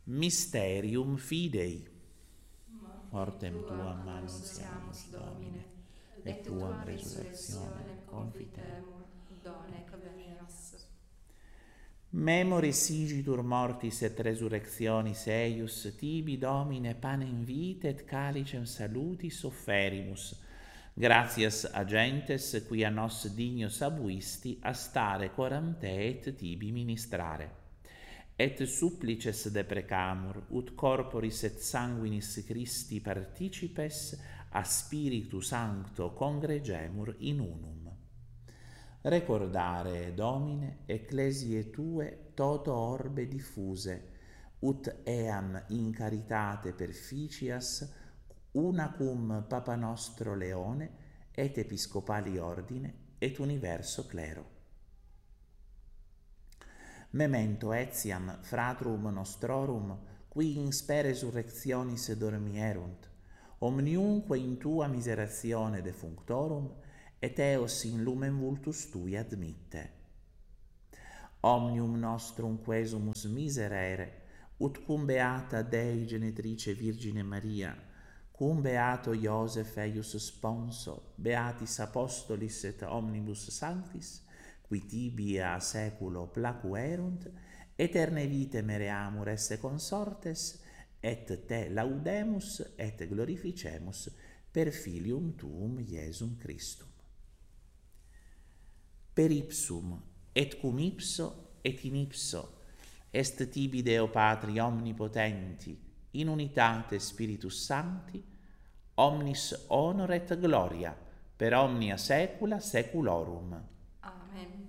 Mysterium Fidei. Mortem tuam annuntiamus, Domine, et tuam resurrectionem confitemur, donec venias. Memoris igitur mortis et resurrectionis eius, tibi, Domine, panem vitae et calicem salutis offerimus, gratias agentes qui a nos dignos abuisti a stare coram te et tibi ministrare. Et supplices deprecamur, ut corporis et sanguinis Christi participes a Spiritu Sancto congregemur in unum. Recordare, Domine, ecclesiae Tue toto orbe diffuse, ut eam in caritate perficias una cum Papa nostro Leone et episcopali ordine et universo clero. Memento etiam fratrum nostrorum, qui in spe resurrectionis dormierunt, omniumque in Tua miseratione defunctorum, et eos in lumen vultus Tui admitte. Omnium nostrum quesumus miserere, ut cum beata Dei Genetrice Virgine Maria, cum beato Iosef eius sponso, beatis apostolis et omnibus sanctis, qui tibi a saeculo placuerunt, eterne vite mereamur esse consortes, et te laudemus et glorificemus per filium tuum Iesum Christum. Per ipsum et cum ipso et in ipso est tibi Deo Patri omnipotenti, in unitate Spiritus Sancti, omnis honor et gloria per omnia saecula saeculorum. Amen.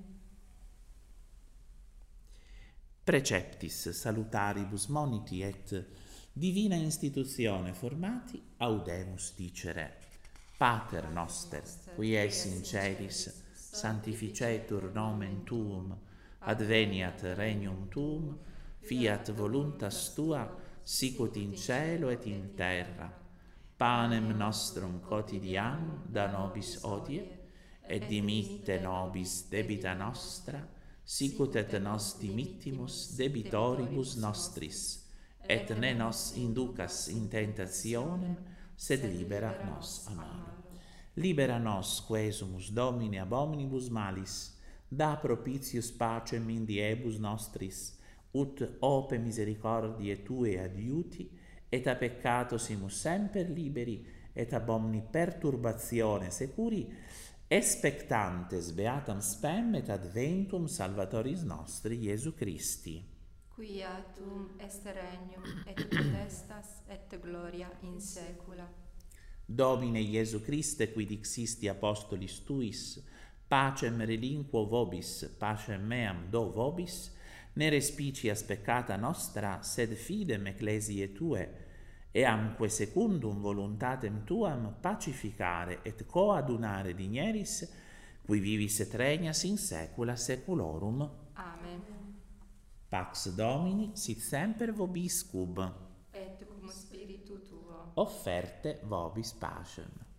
Preceptis salutaribus moniti et divina institutione formati audemus dicere: Pater noster, qui es in celis, sanctificetur nomen tuum, adveniat regnum tuum, fiat voluntas tua, sicut in cielo et in terra. Panem nostrum quotidianum da nobis hodie, et dimitte nobis debita nostra, sicut et nos dimittimus debitoribus nostris, et ne nos inducas in tentationem, sed libera nos a malo. Libera nos, quesumus, Domine, ab omnibus malis, da propitius pacem in diebus nostris, ut ope misericordiae Tue adiuti, et a peccatosimus semper liberi, et ab omni perturbatione securi, expectantes beatam spem et adventum Salvatoris nostri Iesu Christi. Quia tum est regnum et potestas et gloria in saecula. Domine Iesu Christe, qui dixisti apostolis Tuis, pacem relinquo vobis, pacem meam do vobis, ne respicias peccata nostra, sed fidem ecclesiae Tue, eamque secundum voluntatem Tuam pacificare et coadunare digneris, qui vivis et regnas in saecula saeculorum. Amen. Pax Domini sit semper vobiscum. Et cum spiritu tuo. Offerte vobis pacem.